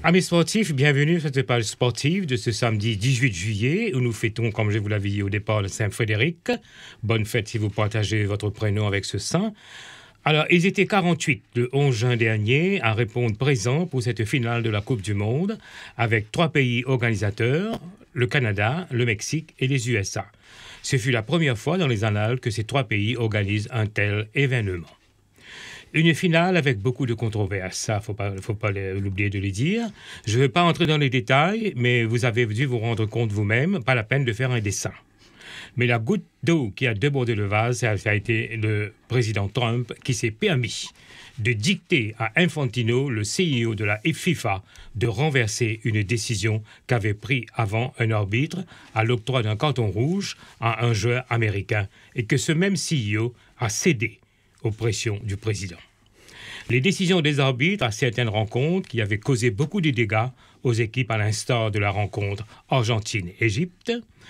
Amis sportifs, bienvenue sur cette page sportive de ce samedi 18 juillet où nous fêtons, comme je vous l'avais dit au départ, le Saint-Frédéric. Bonne fête si vous partagez votre prénom avec ce saint. Alors, ils étaient 48 le 11 juin dernier à répondre présent pour cette finale de la Coupe du Monde avec 3 pays organisateurs, le Canada, le Mexique et les USA. Ce fut la première fois dans les annales que ces 3 pays organisent un tel événement. Une finale avec beaucoup de controverses, ça, faut pas l'oublier de le dire. Je ne vais pas entrer dans les détails, mais vous avez dû vous rendre compte vous-même, pas la peine de faire un dessin. Mais la goutte d'eau qui a débordé le vase, ça a été le président Trump qui s'est permis de dicter à Infantino, le CEO de la FIFA, de renverser une décision qu'avait prise avant un arbitre à l'octroi d'un carton rouge à un joueur américain et que ce même CEO a cédé aux pressions du président. Les décisions des arbitres à certaines rencontres qui avaient causé beaucoup de dégâts aux équipes à l'instar de la rencontre Argentine-Égypte,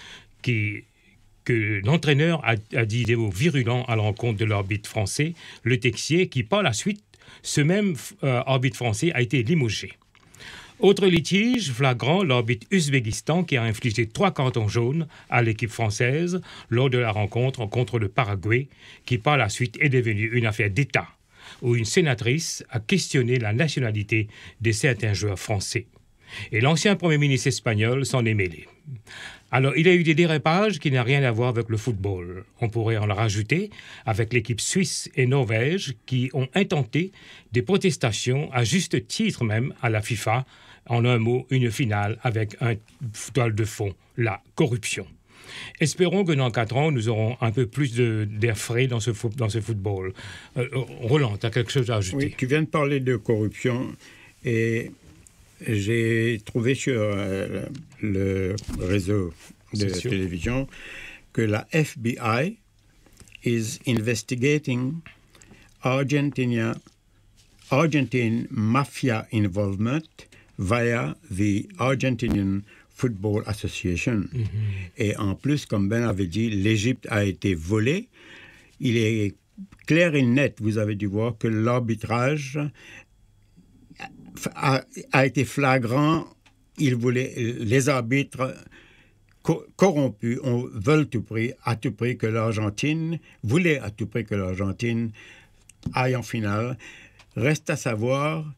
que l'entraîneur a dit des mots virulents à l'encontre de l'arbitre français, Le Texier, qui par la suite, ce même arbitre français a été limogé. Autre litige flagrant, l'arbitre Ouzbékistan qui a infligé 3 cartons jaunes à l'équipe française lors de la rencontre contre le Paraguay, qui par la suite est devenue une affaire d'État, où une sénatrice a questionné la nationalité de certains joueurs français. Et l'ancien Premier ministre espagnol s'en est mêlé. Alors, il y a eu des dérapages qui n'ont rien à voir avec le football. On pourrait en rajouter avec l'équipe suisse et norvège qui ont intenté des protestations, à juste titre même, à la FIFA. En un mot, une finale avec un toile de fond, la corruption. Espérons que dans 4 ans, nous aurons un peu plus d'air frais dans ce football. Roland, tu as quelque chose à ajouter? Oui, tu viens de parler de corruption et j'ai trouvé sur le réseau de télévision que la FBI is investigating Argentine mafia involvement via the Argentinian Football Association. Mm-hmm. Et en plus, comme Ben avait dit, l'Égypte a été volée. Il est clair et net, vous avez dû voir, que l'arbitrage a été flagrant. Les arbitres corrompus voulaient à tout prix que l'Argentine aille en finale. Reste à savoir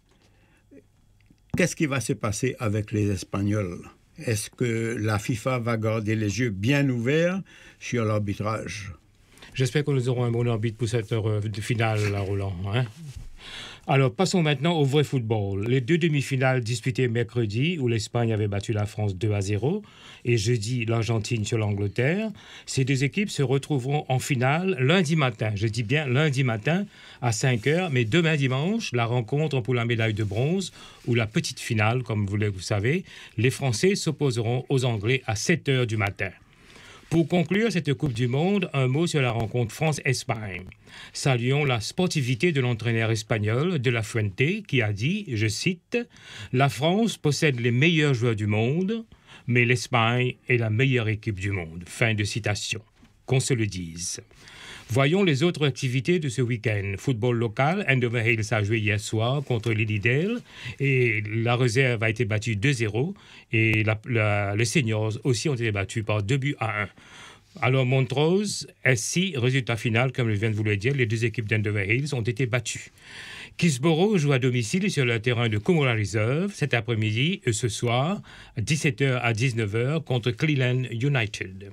qu'est-ce qui va se passer avec les Espagnols. Est-ce que la FIFA va garder les yeux bien ouverts sur l'arbitrage? J'espère que nous aurons un bon arbitre pour cette finale, là, Roland. Hein? Alors, passons maintenant au vrai football. Les 2 demi-finales disputées mercredi, où l'Espagne avait battu la France 2-0, et jeudi, l'Argentine sur l'Angleterre. Ces 2 équipes se retrouveront en finale lundi matin. Je dis bien lundi matin à 5h, mais demain dimanche, la rencontre pour la médaille de bronze, ou la petite finale, comme vous le savez, les Français s'opposeront aux Anglais à 7h du matin. Pour conclure cette Coupe du Monde, un mot sur la rencontre France-Espagne. Saluons la sportivité de l'entraîneur espagnol De La Fuente qui a dit, je cite, « La France possède les meilleurs joueurs du monde, mais l'Espagne est la meilleure équipe du monde. » Fin de citation. Qu'on se le dise. Voyons les autres activités de ce week-end. Football local, Andover Hills a joué hier soir contre Lilydale et la réserve a été battue 2-0 et les seniors aussi ont été battus par 2-1. Alors Montrose, SC, résultat final, comme je viens de vous le dire, les 2 équipes d'Andover Hills ont été battues. Kisboro joue à domicile sur le terrain de Kumura Reserve cet après-midi et ce soir, 17h à 19h contre Cleveland United.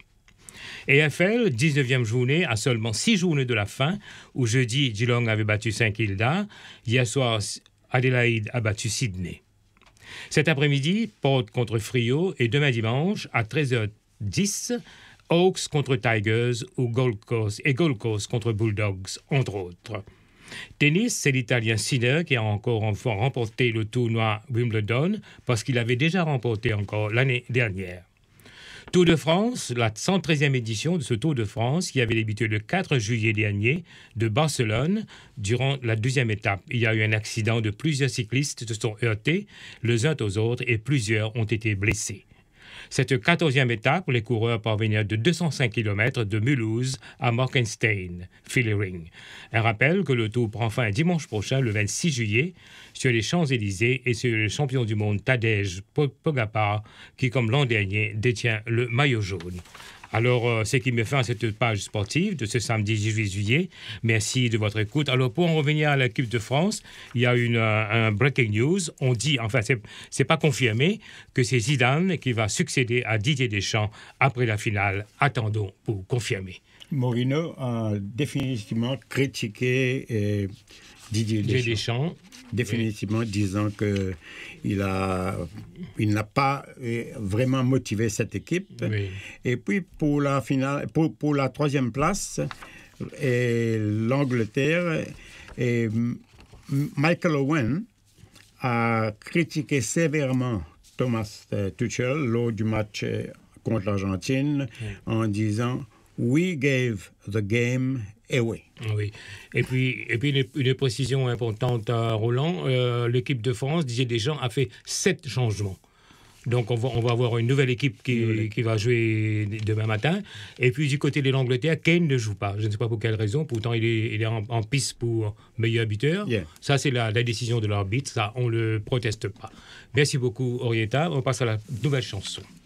EFL, 19e journée, à seulement 6 journées de la fin, où jeudi, Geelong avait battu Saint-Kilda. Hier soir, Adélaïde a battu Sydney. Cet après-midi, Port contre Freo et demain dimanche, à 13h10, Hawks contre Tigers ou Gold Coast contre Bulldogs, entre autres. Tennis, c'est l'Italien Sinner qui a encore remporté le tournoi Wimbledon parce qu'il avait déjà remporté encore l'année dernière. Tour de France, la 113e édition de ce Tour de France qui avait débuté le 4 juillet dernier de Barcelone. Durant la 2e étape, il y a eu un accident de plusieurs cyclistes se sont heurtés les uns aux autres et plusieurs ont été blessés. Cette 14e étape, les coureurs parvinrent de 205 km de Mulhouse à Markenstein, Villering. Un rappel que le Tour prend fin dimanche prochain, le 26 juillet, sur les Champs-Élysées et sur le champion du monde Tadej Pogačar, qui, comme l'an dernier, détient le maillot jaune. Alors, ce qui me fait à cette page sportive de ce samedi 18 juillet. Merci de votre écoute. Alors, pour en revenir à l'équipe de France, il y a un breaking news. On dit, enfin, c'est pas confirmé, que c'est Zidane qui va succéder à Didier Deschamps après la finale. Attendons pour confirmer. Mourinho a définitivement critiqué Didier Deschamps. Définitivement, oui. Disant qu'il n'a pas vraiment motivé cette équipe. Oui. Et puis pour la finale, pour la 3e place, l'Angleterre, Michael Owen a critiqué sévèrement Thomas Tuchel lors du match contre l'Argentine, oui. En disant « We gave the game away ». Oui. Et puis une précision importante à Roland, l'équipe de France, Didier Deschamps, a fait 7 changements. Donc on va avoir une nouvelle équipe qui va jouer demain matin. Et puis du côté de l'Angleterre, Kane ne joue pas. Je ne sais pas pour quelle raison. Pourtant, il est en piste pour meilleur buteur. Yeah. Ça, c'est la décision de l'arbitre. Ça, on ne le proteste pas. Merci beaucoup, Orietta. On passe à la nouvelle chanson.